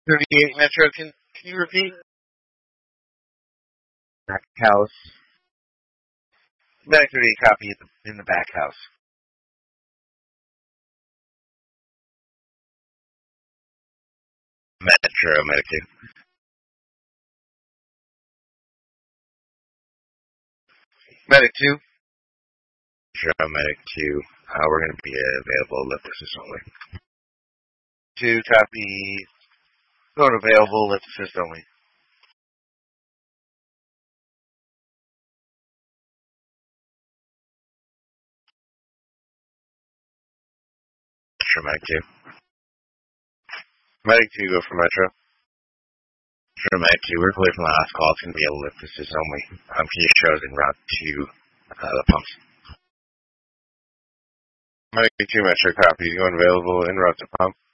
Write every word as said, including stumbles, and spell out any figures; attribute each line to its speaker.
Speaker 1: thirty-eight Metro, can, can you repeat?
Speaker 2: Back house.
Speaker 1: Medic thirty-eight, copy in the, in the back house.
Speaker 3: Metro, Medic two.
Speaker 1: Medic two.
Speaker 3: Metro, Medic two. Uh, we're going to be available lift assist only.
Speaker 1: two, copy. Not available, lift assist only.
Speaker 3: Metro, Medic two.
Speaker 1: Medic two, go for Metro.
Speaker 3: Metro, Medic two, we're clear from the last call. It's going to be a lift assist only. Um, can you show us en route to uh, the pumps?
Speaker 1: Medic two, Metro, copy. You unavailable, en route to pump.